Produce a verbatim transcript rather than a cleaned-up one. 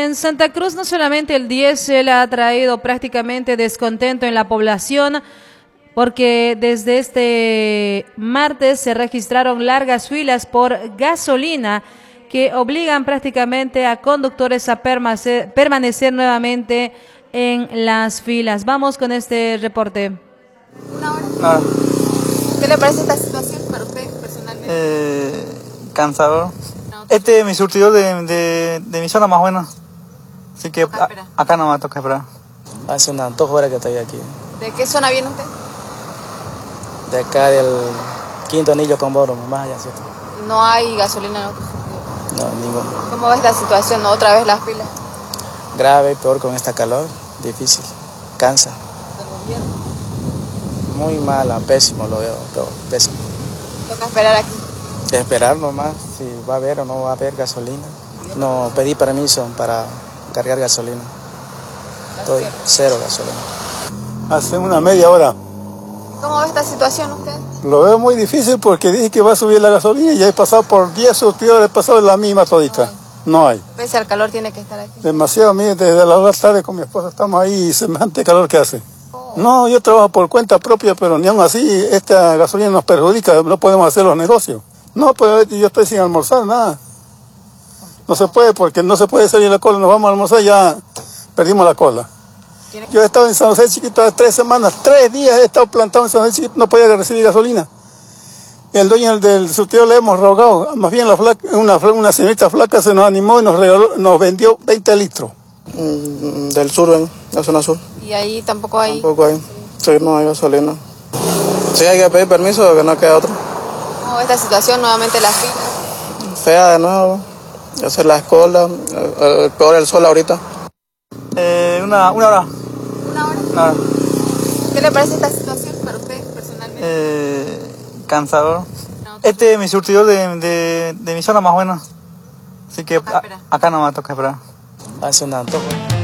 en Santa Cruz no solamente el diésel ha traído prácticamente descontento en la población, porque desde este martes se registraron largas filas por gasolina que obligan prácticamente a conductores a permanecer, permanecer nuevamente en las filas. Vamos con este reporte. Una hora. Nada. ¿Qué le parece esta situación para usted personalmente? Eh, cansador. No, Este es mi surtidor de, de, de mi zona más buena. Así que Toca esperar. a, acá no me toca esperar. Hace unas dos horas que estoy aquí. ¿De qué zona viene usted? De acá del Quinto Anillo con Boro, más allá, ¿cierto? No hay gasolina en otro sentido. No, ninguno. ¿Cómo va esta situación? ¿Otra vez las filas? Grave, peor con esta calor, difícil, cansa. ¿Del gobierno? Muy mala, pésimo lo veo, todo pésimo. Toca esperar aquí. Esperar nomás si va a haber o no va a haber gasolina. No pedí permiso para cargar gasolina. Estoy cero gasolina. Hace una media hora. ¿Cómo ve esta situación usted? Lo veo muy difícil porque dije que va a subir la gasolina y ya he pasado por diez surtidores, he pasado la misma todita. No hay. Pese al calor tiene que estar aquí. Demasiado, mire, desde las dos tarde con mi esposa estamos ahí y semejante calor que hace. No, yo trabajo por cuenta propia, pero ni aún así esta gasolina nos perjudica, no podemos hacer los negocios. No, pues yo estoy sin almorzar, nada. No se puede porque no se puede salir la cola, nos vamos a almorzar, ya perdimos la cola. Yo he estado en San José Chiquito hace tres semanas, tres días he estado plantado en San José Chiquito, no podía recibir gasolina. El dueño del surtidor le hemos rogado, más bien la flaca, una, una señorita flaca se nos animó y nos regaló, nos vendió veinte litros. Mm, del sur, en la zona sur. Y ahí tampoco hay. Tampoco hay. Sí, no hay gasolina. Sí, hay que pedir permiso, que no queda otro. ¿Cómo ve esta situación? Nuevamente las filas. Fea de nuevo, hacer las colas, peor el sol ahorita. Eh, una, una hora. Una hora. Una hora. ¿Qué le parece esta situación para usted personalmente? Eh, cansador. No, Este es mi surtidor de, de, de mi zona más buena. Así que Toca esperar. a, acá no me toca esperar. Hace unas dos horas.